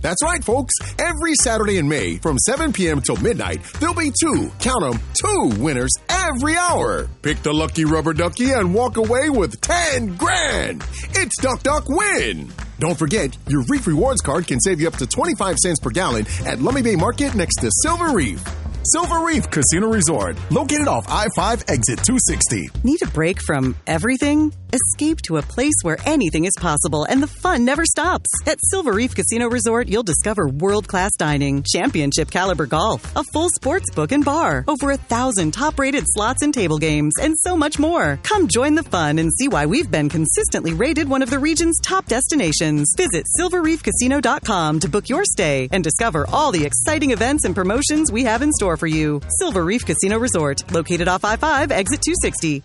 That's right, folks. Every Saturday in May from 7 p.m. till midnight, there'll be count 'em, 2 winners every hour. Pick the lucky rubber ducky and walk away with 10 grand. It's Duck Duck Win. Don't forget, your Reef Rewards card can save you up to 25 cents per gallon at Lummi Bay Market next to Silver Reef. Silver Reef Casino Resort, located off I-5 exit 260. Need a break from everything? Escape to a place where anything is possible and the fun never stops. At Silver Reef Casino Resort, you'll discover world-class dining, championship caliber golf, a full sports book and bar, over 1,000 top-rated slots and table games, and so much more. Come join the fun and see why we've been consistently rated one of the region's top destinations. Visit silverreefcasino.com to book your stay and discover all the exciting events and promotions we have in store for you. Silver Reef Casino Resort, located off I-5 exit 260.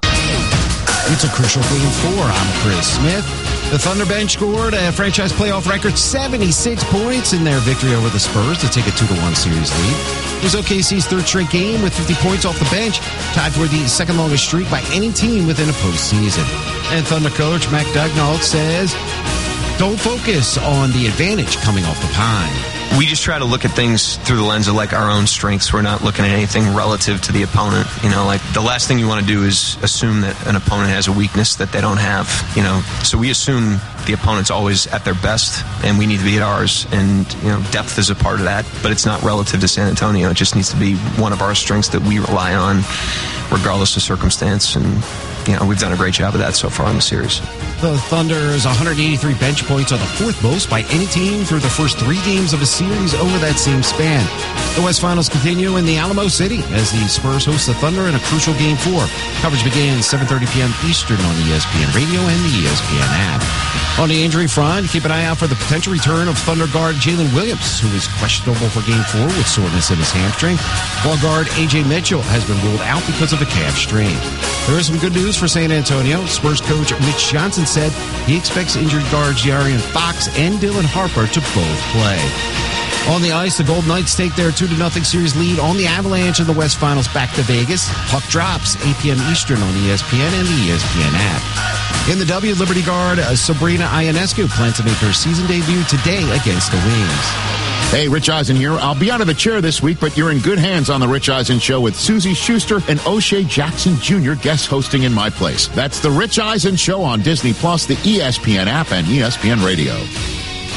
It's a crucial Game 4. I'm Chris Smith. The Thunder bench scored a franchise playoff record 76 points in their victory over the Spurs to take a 2-1 series lead. It was OKC's third straight game with 50 points off the bench, tied for the second longest streak by any team within a postseason. And Thunder coach Mac Dugnault says, don't focus on the advantage coming off the pine. We just try to look at things through the lens of like our own strengths. We're not looking at anything relative to the opponent. You know, like the last thing you want to do is assume that an opponent has a weakness that they don't have, you know. So we assume the opponent's always at their best and we need to be at ours. And, you know, depth is a part of that, but it's not relative to San Antonio. It just needs to be one of our strengths that we rely on regardless of circumstance. And, you know, we've done a great job of that so far in the series. The Thunder's 183 bench points are the fourth most by any team through the first 3 games of a series over that same span. The West Finals continue in the Alamo City as the Spurs host the Thunder in a crucial Game 4. Coverage begins 7:30 p.m. Eastern on ESPN Radio and the ESPN app. On the injury front, keep an eye out for the potential return of Thunder guard Jalen Williams, who is questionable for Game 4 with soreness in his hamstring, while guard A.J. Mitchell has been ruled out because of a calf strain. There is some good news for San Antonio. Spurs coach Mitch Johnson said he expects injured guards De'Aaron Fox and Dylan Harper to both play. On the ice, the Golden Knights take their 2-0 series lead on the Avalanche in the West Finals back to Vegas. Puck drops 8 p.m. Eastern on ESPN and the ESPN app. In the W, Liberty guard Sabrina Ionescu plans to make her season debut today against the Wings. Hey, Rich Eisen here. I'll be out of the chair this week, but you're in good hands on The Rich Eisen Show with Susie Schuster and O'Shea Jackson Jr. guest hosting in my place. That's The Rich Eisen Show on Disney+, the ESPN app, and ESPN Radio.